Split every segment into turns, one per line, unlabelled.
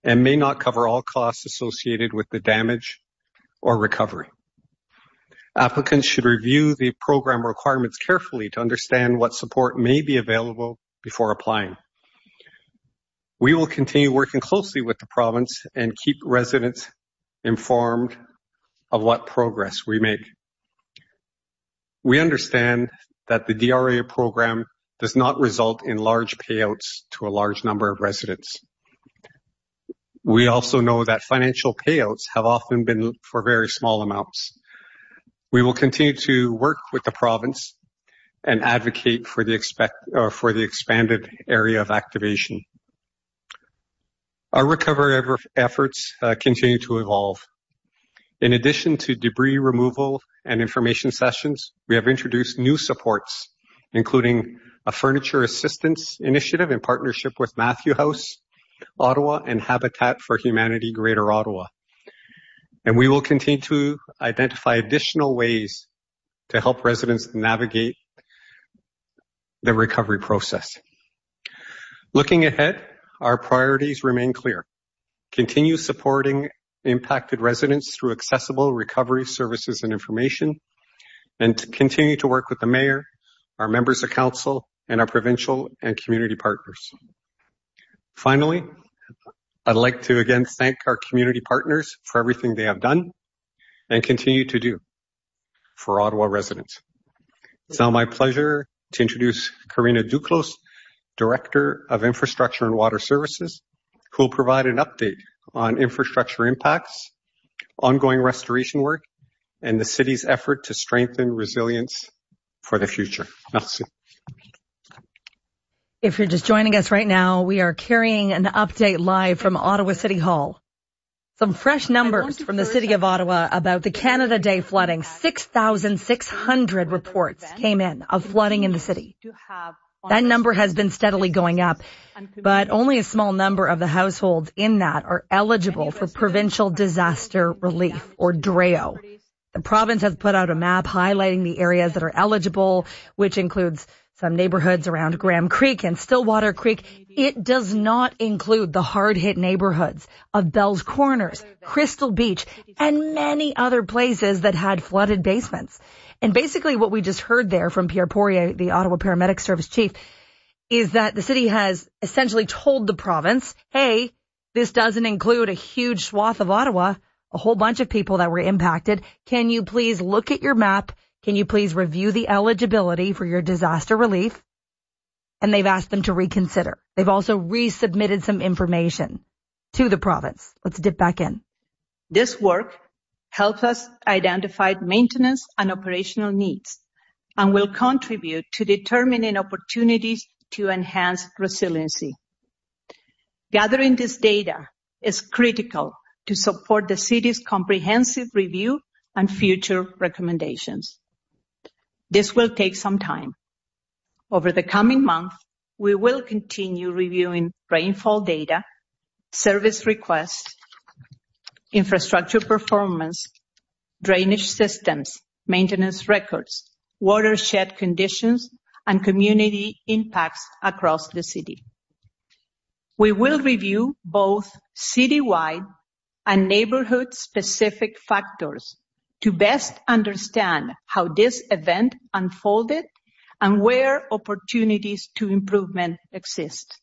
and may not cover all costs associated with the damage or recovery. Applicants should review the program requirements carefully to understand what support may be available before applying. We will continue working closely with the province and keep residents informed of what progress we make. We understand that the DRA program does not result in large payouts to a large number of residents. We also know that financial payouts have often been for very small amounts. We will continue to work with the province and advocate for the expanded area of activation. Our recovery efforts continue to evolve. In addition to debris removal and information sessions, we have introduced new supports, including a furniture assistance initiative in partnership with Matthew House, Ottawa, and Habitat for Humanity Greater Ottawa. And we will continue to identify additional ways to help residents navigate the recovery process. Looking ahead, our priorities remain clear. Continue supporting impacted residents through accessible recovery services and information, and to continue to work with the Mayor, our members of council, and our provincial and community partners. Finally, I'd like to again thank our community partners for everything they have done and continue to do for Ottawa residents. It's now my pleasure to introduce Karina Duclos, Director of Infrastructure and Water Services, who will provide an update on infrastructure impacts, ongoing restoration work, and the city's effort to strengthen resilience for the future. Merci.
If you're just joining us right now, we are carrying an update live from Ottawa City Hall. Some fresh numbers from the City of Ottawa about the Canada Day flooding. 6,600 reports came in of flooding in the city. That number has been steadily going up, but only a small number of the households in that are eligible for Provincial Disaster Relief, or DREO. The province has put out a map highlighting the areas that are eligible, which includes some neighborhoods around Graham Creek and Stillwater Creek. It does not include the hard-hit neighborhoods of Bell's Corners, Crystal Beach, and many other places that had flooded basements. And basically what we just heard there from Pierre Poirier, the Ottawa Paramedic Service Chief, is that the city has essentially told the province, hey, this doesn't include a huge swath of Ottawa, a whole bunch of people that were impacted. Can you please look at your map? Can you please review the eligibility for your disaster relief? And they've asked them to reconsider. They've also resubmitted some information to the province. Let's dip back in.
This work helps us identify maintenance and operational needs and will contribute to determining opportunities to enhance resiliency. Gathering this data is critical to support the city's comprehensive review and future recommendations. This will take some time. Over the coming month, we will continue reviewing rainfall data, service requests, infrastructure performance, drainage systems, maintenance records, watershed conditions, and community impacts across the city. We will review both citywide and neighborhood-specific factors to best understand how this event unfolded and where opportunities to improvement exist.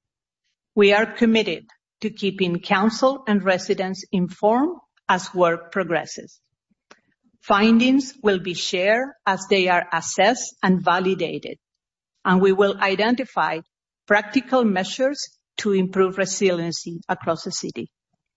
We are committed to keeping council and residents informed as work progresses. Findings will be shared as they are assessed and validated, and we will identify practical measures to improve resiliency across the city.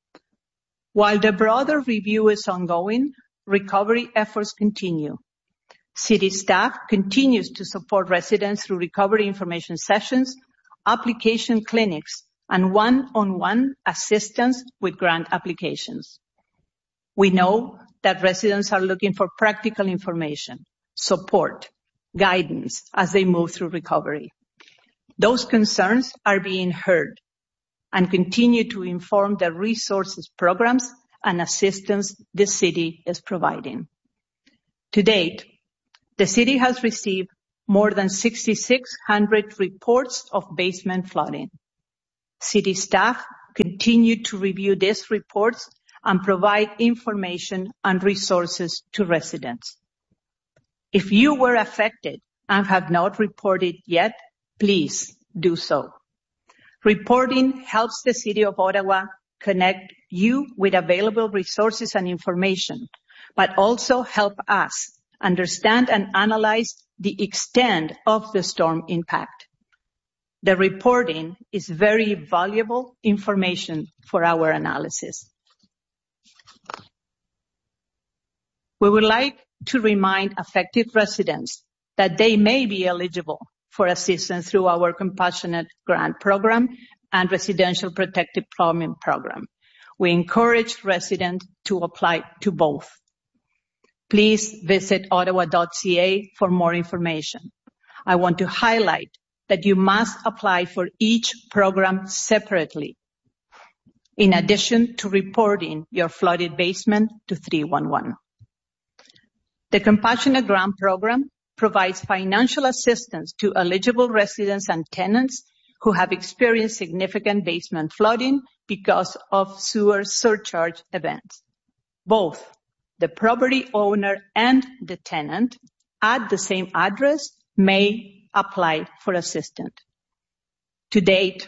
While the broader review is ongoing, recovery efforts continue. City staff continues to support residents through recovery information sessions, application clinics, and one-on-one assistance with grant applications. We know that residents are looking for practical information, support, guidance as they move through recovery. Those concerns are being heard and continue to inform the resources, programs, and assistance the city is providing. To date, the city has received more than 6,600 reports of basement flooding. City staff continue to review these reports and provide information and resources to residents. If you were affected and have not reported yet, please do so. Reporting helps the City of Ottawa connect you with available resources and information, but also help us understand and analyze the extent of the storm impact. The reporting is very valuable information for our analysis. We would like to remind affected residents that they may be eligible for assistance through our Compassionate Grant Program and Residential Protected Plumbing Program. We encourage residents to apply to both. Please visit ottawa.ca for more information. I want to highlight that you must apply for each program separately, in addition to reporting your flooded basement to 311. The Compassionate Grant Program provides financial assistance to eligible residents and tenants who have experienced significant basement flooding because of sewer surcharge events. Both the property owner and the tenant at the same address may apply for assistance. To date,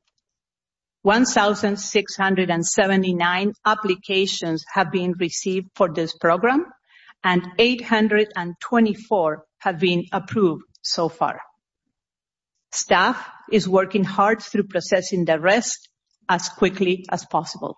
1,679 applications have been received for this program, and 824 have been approved so far. Staff is working hard through processing the rest as quickly as possible.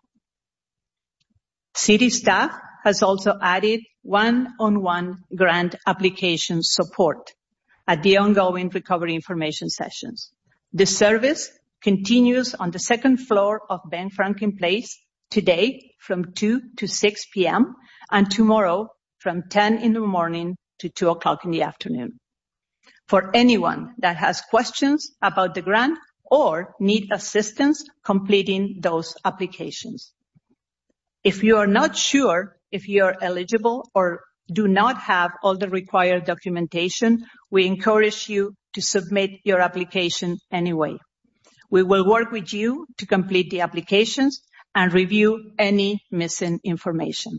City staff has also added one-on-one grant application support at the ongoing recovery information sessions. This service continues on the second floor of Ben Franklin Place today from 2 to 6 p.m. and tomorrow from 10 in the morning to 2 o'clock in the afternoon. For anyone that has questions about the grant or need assistance completing those applications. If you are not sure if you are eligible or do not have all the required documentation, we encourage you to submit your application anyway. We will work with you to complete the applications and review any missing information.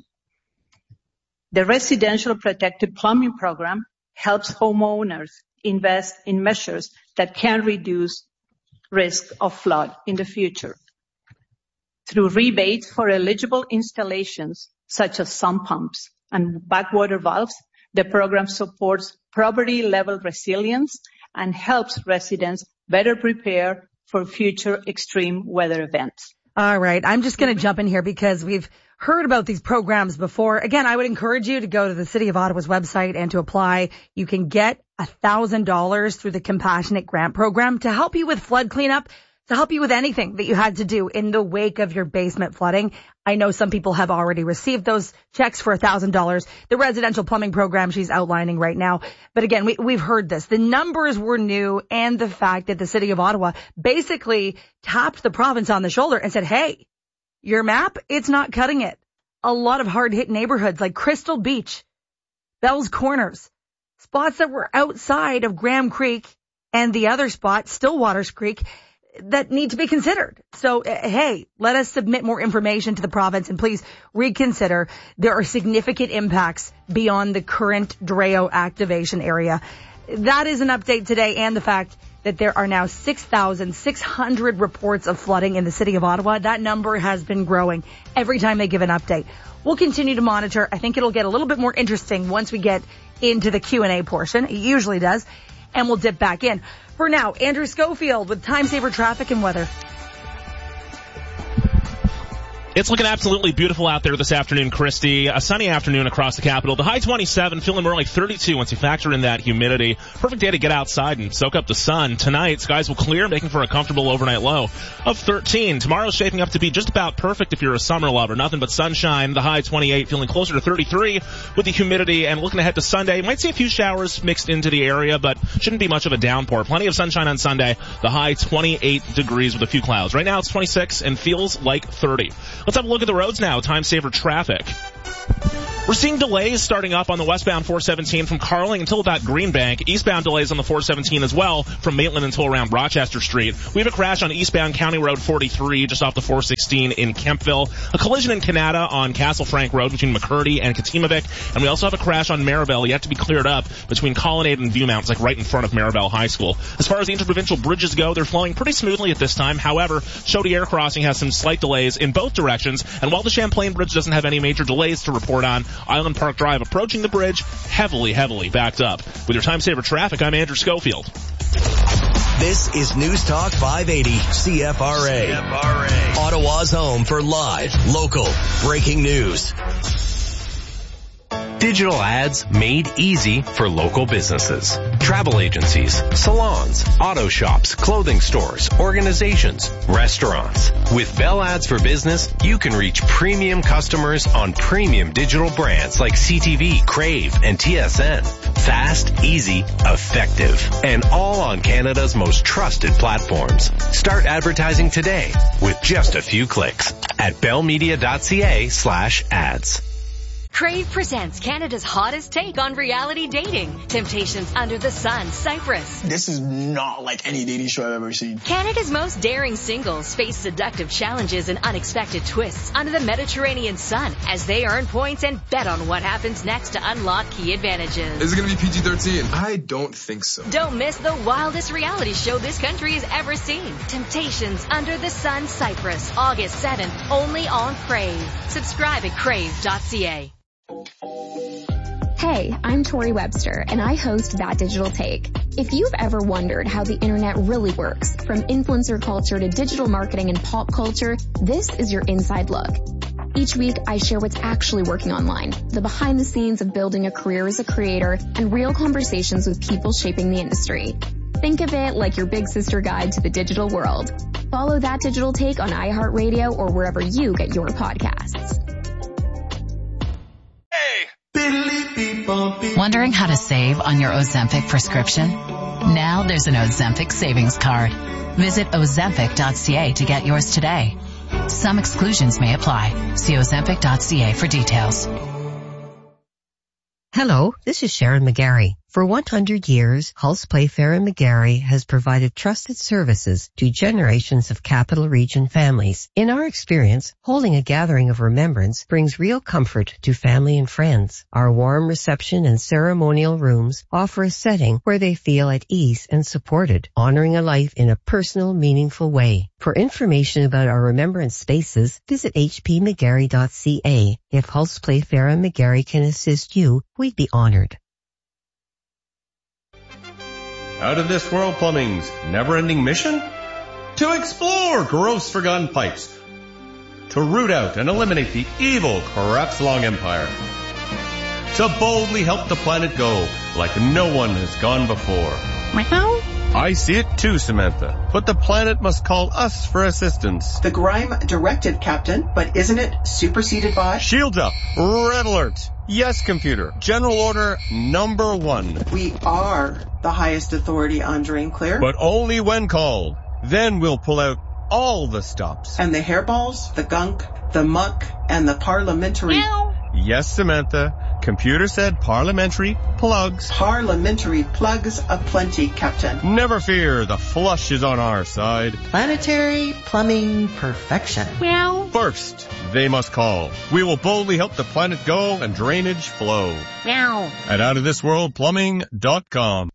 The Residential Protected Plumbing Program helps homeowners invest in measures that can reduce risk of flood in the future. Through rebates for eligible installations, such as sump pumps and backwater valves, the program supports property-level resilience and helps residents better prepare for future extreme weather events.
All right. I'm just going to jump in here because we've heard about these programs before. Again, I would encourage you to go to the City of Ottawa's website and to apply. You can get $1,000 through the Compassionate Grant Program to help you with flood cleanup, to help you with anything that you had to do in the wake of your basement flooding. I know some people have already received those checks for $1,000. The residential plumbing program she's outlining right now. But again, we've heard this. The numbers were new, and the fact that the City of Ottawa basically tapped the province on the shoulder and said, hey, your map, it's not cutting it. A lot of hard-hit neighborhoods like Crystal Beach, Bell's Corners, spots that were outside of Graham Creek and the other spot, Stillwaters Creek, that need to be considered. So, hey, let us submit more information to the province and please reconsider. There are significant impacts beyond the current DREO activation area. That is an update today, and the fact that there are now 6,600 reports of flooding in the City of Ottawa. That number has been growing every time they give an update. We'll continue to monitor. I think it'll get a little bit more interesting once we get into the Q&A portion. It usually does. And we'll dip back in. For now, Andrew Schofield with Time Saver Traffic and Weather.
It's looking absolutely beautiful out there this afternoon, Christy. A sunny afternoon across the capital. The high 27, feeling more like 32 once you factor in that humidity. Perfect day to get outside and soak up the sun. Tonight, skies will clear, making for a comfortable overnight low of 13. Tomorrow's shaping up to be just about perfect if you're a summer lover. Nothing but sunshine. The high 28, feeling closer to 33 with the humidity. And looking ahead to Sunday, might see a few showers mixed into the area, but shouldn't be much of a downpour. Plenty of sunshine on Sunday. The high 28 degrees with a few clouds. Right now, it's 26 and feels like 30. Let's have a look at the roads now. Time Saver Traffic. We're seeing delays starting up on the westbound 417 from Carling until about Greenbank. Eastbound delays on the 417 as well from Maitland until around Rochester Street. We have a crash on eastbound County Road 43 just off the 416 in Kempville. A collision in Canada on Castle Frank Road between McCurdy and Katimavik. And we also have a crash on Maribel yet to be cleared up between Colonnade and Viewmount. It's like right in front of Maribel High School. As far as the interprovincial bridges go, they're flowing pretty smoothly at this time. However, Chaudière Crossing has some slight delays in both directions. And while the Champlain Bridge doesn't have any major delays to report on, Island Park Drive approaching the bridge heavily backed up. With your time saver traffic, I'm Andrew Schofield.
This is News Talk 580 CFRA. Ottawa's home for live, local, breaking news.
Digital ads made easy for local businesses. Travel agencies, salons, auto shops, clothing stores, organizations, restaurants. With Bell Ads for Business, you can reach premium customers on premium digital brands like CTV, Crave, and TSN. Fast, easy, effective, and all on Canada's most trusted platforms. Start advertising today with just a few clicks at bellmedia.ca/ads.
Crave presents Canada's hottest take on reality dating. Temptations Under the Sun, Cyprus.
This is not like any dating show I've ever seen.
Canada's most daring singles face seductive challenges and unexpected twists under the Mediterranean sun as they earn points and bet on what happens next to unlock key advantages.
Is it going to be PG-13? I don't think so.
Don't miss the wildest reality show this country has ever seen. Temptations Under the Sun, Cyprus, August 7th, only on Crave. Subscribe at crave.ca.
Hey, I'm Tori Webster, and I host That Digital Take. If you've ever wondered how the internet really works, from influencer culture to digital marketing and pop culture, this is your inside look. Each week, I share what's actually working online, the behind the scenes of building a career as a creator, and real conversations with people shaping the industry. Think of it like your big sister guide to the digital world. Follow That Digital Take on iHeartRadio or wherever you get your podcasts.
Wondering how to save on your Ozempic prescription? Now there's an Ozempic savings card. Visit Ozempic.ca to get yours today. Some exclusions may apply. See Ozempic.ca for details.
Hello, this is Sharon McGarry. For 100 years, Hulse Playfair and McGarry has provided trusted services to generations of Capital Region families. In our experience, holding a gathering of remembrance brings real comfort to family and friends. Our warm reception and ceremonial rooms offer a setting where they feel at ease and supported, honoring a life in a personal, meaningful way. For information about our remembrance spaces, visit hpmcgarry.ca. If Hulse Playfair and McGarry can assist you, we'd be honored.
Out of This World Plumbing's never-ending mission? To explore gross forgotten pipes. To root out and eliminate the evil Crapslong Empire. To boldly help the planet go like no one has gone before.
Meow.
I see it too, Samantha. But the planet must call us for assistance.
The Grime directive, Captain, but isn't it superseded by?
Shields up. Red alert. Yes, computer. General order number 1.
We are the highest authority on Drain Clear.
But only when called. Then we'll pull out all the stops.
And the hairballs, the gunk, the muck, and the parliamentary...
Meow. Yes, Samantha. Computer said parliamentary plugs.
Parliamentary plugs aplenty, Captain.
Never fear, the flush is on our side.
Planetary plumbing perfection.
Meow. First, they must call. We will boldly help the planet go and drainage flow.
Meow.
At outofthisworldplumbing.com.